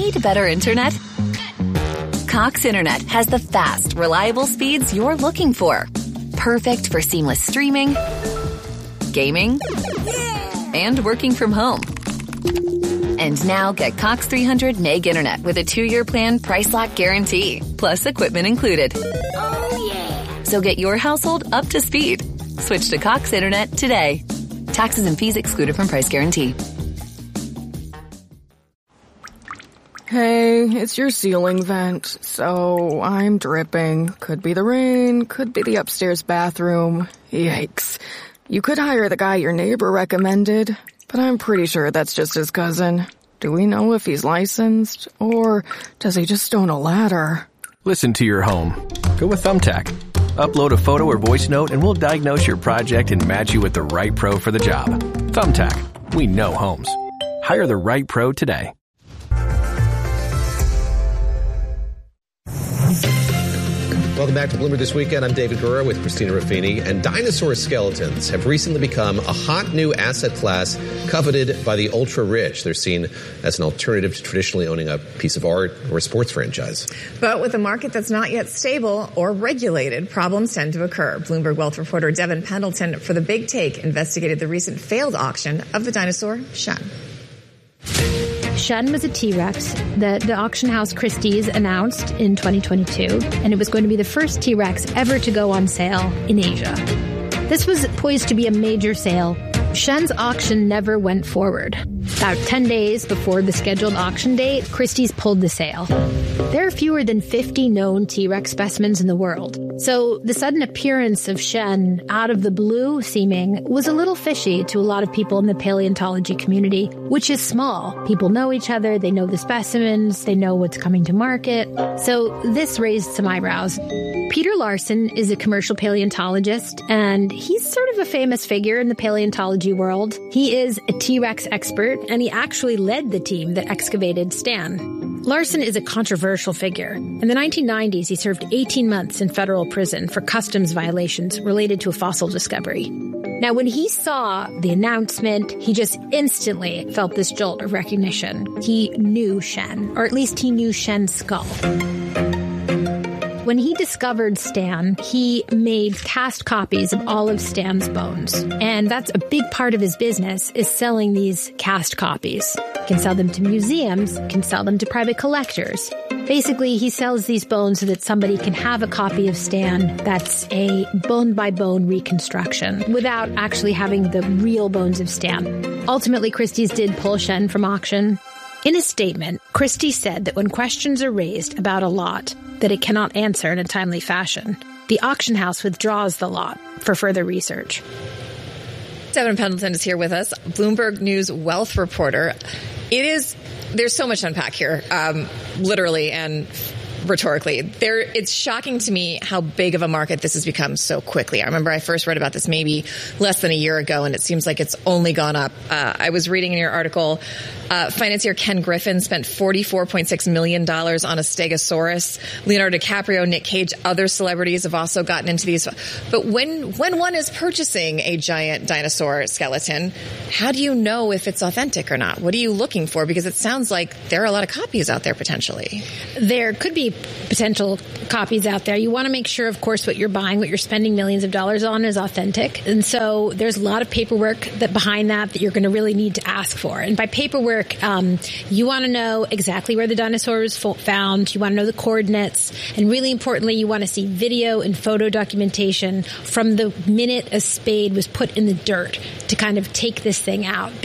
Need better internet? Cox Internet has the fast, reliable speeds you're looking for. Perfect for seamless streaming, gaming, and working from home. And now get Cox 300 meg internet with a 2-year plan price lock guarantee, plus equipment included. Oh, yeah. So get your household up to speed. Switch to Cox Internet today. Taxes and fees excluded from price guarantee. Hey, it's your ceiling vent, so I'm dripping. Could be the rain, could be the upstairs bathroom. Yikes. You could hire the guy your neighbor recommended, but I'm pretty sure that's just his cousin. Do we know if he's licensed, or does he just own a ladder? Listen to your home. Go with Thumbtack. Upload a photo or voice note and we'll diagnose your project and match you with the right pro for the job. Thumbtack. We know homes. Hire the right pro today. Welcome back to Bloomberg This Weekend. I'm David Gura with Christina Ruffini. And dinosaur skeletons have recently become a hot new asset class coveted by the ultra-rich. They're seen as an alternative to traditionally owning a piece of art or a sports franchise. But with a market that's not yet stable or regulated, problems tend to occur. Bloomberg Wealth reporter Devin Pendleton for The Big Take investigated the recent failed auction of the dinosaur Shen. Shen was a T-Rex that the auction house Christie's announced in 2022, and it was going to be the first T-Rex ever to go on sale in Asia. This was poised to be a major sale. Shen's auction never went forward. About 10 days before the scheduled auction date, Christie's pulled the sale. There are fewer than 50 known T-Rex specimens in the world. So the sudden appearance of Shen, out of the blue seeming, was a little fishy to a lot of people in the paleontology community, which is small. People know each other, they know the specimens, they know what's coming to market. So this raised some eyebrows. Peter Larson is a commercial paleontologist, and he's sort of a famous figure in the paleontology world. He is a T-Rex expert, and he actually led the team that excavated Stan. Larson is a controversial figure. In the 1990s, he served 18 months in federal prison for customs violations related to a fossil discovery. Now, when he saw the announcement, he just instantly felt this jolt of recognition. He knew Shen, or at least he knew Shen's skull. When he discovered Stan, he made cast copies of all of Stan's bones. And that's a big part of his business, is selling these cast copies. He can sell them to museums, can sell them to private collectors. Basically, he sells these bones so that somebody can have a copy of Stan that's a bone-by-bone reconstruction without actually having the real bones of Stan. Ultimately, Christie's did pull Shen from auction. In a statement, Christie said that when questions are raised about a lot that it cannot answer in a timely fashion, the auction house withdraws the lot for further research. Devin Pendleton is here with us, Bloomberg News wealth reporter. There's so much to unpack here, literally and rhetorically. It's shocking to me how big of a market this has become so quickly. I remember I first read about this maybe less than a year ago, and it seems like it's only gone up. I was reading in your article, financier Ken Griffin spent $44.6 million on a Stegosaurus. Leonardo DiCaprio, Nick Cage, other celebrities have also gotten into these. But when one is purchasing a giant dinosaur skeleton, how do you know if it's authentic or not? What are you looking for? Because it sounds like there are a lot of copies out there potentially. There could be potential copies out there. You want to make sure, of course, what you're buying, what you're spending millions of dollars on is authentic. And so there's a lot of paperwork behind that you're going to really need to ask for. And by paperwork, you want to know exactly where the dinosaur was found. You want to know the coordinates. And really importantly, you want to see video and photo documentation from the minute a spade was put in the dirt to kind of take this thing out.